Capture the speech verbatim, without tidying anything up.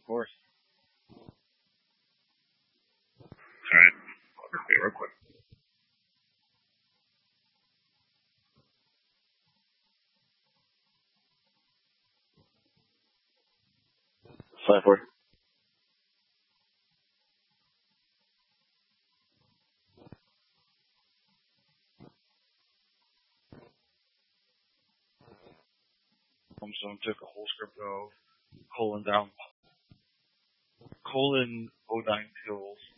course. Alright. Okay, real quick. Five four. Homestone took a whole script of colon down, colon oh nine kills,